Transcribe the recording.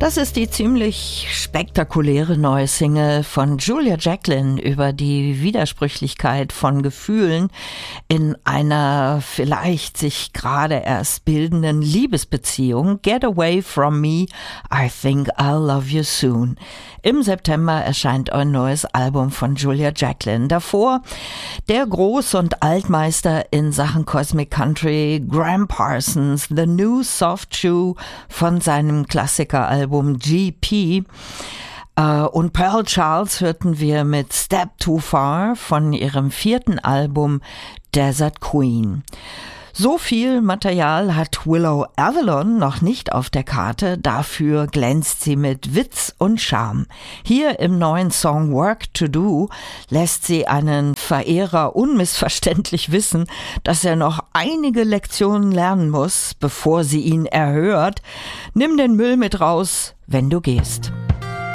Das ist die ziemlich spektakuläre neue Single von Julia Jacklin über die Widersprüchlichkeit von Gefühlen in einer vielleicht sich gerade erst bildenden Liebesbeziehung. Get Away From Me, I Think I'll Love You Soon. Im September erscheint ein neues Album von Julia Jacklin. Davor der Groß- und Altmeister in Sachen Cosmic Country, Graham Parsons, The New Soft Shoe von seinem Klassikeralbum GP. Und Pearl Charles hörten wir mit Step Too Far von ihrem 4. Album Desert Queen. So viel Material hat Willow Avalon noch nicht auf der Karte, dafür glänzt sie mit Witz und Charme. Hier im neuen Song Work to Do lässt sie einen Verehrer unmissverständlich wissen, dass er noch einige Lektionen lernen muss, bevor sie ihn erhört. Nimm den Müll mit raus, wenn du gehst.